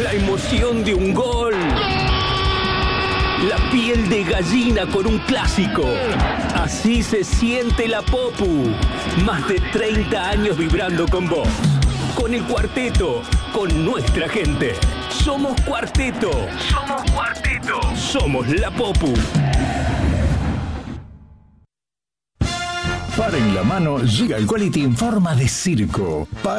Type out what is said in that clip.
La emoción de un gol. La piel de gallina con un clásico. Así se siente la Popu. Más de 30 años vibrando con vos. Con el cuarteto, con nuestra gente. Somos Cuarteto. Somos Cuarteto. Somos la Popu. Para en la mano llega el Quality en forma de circo.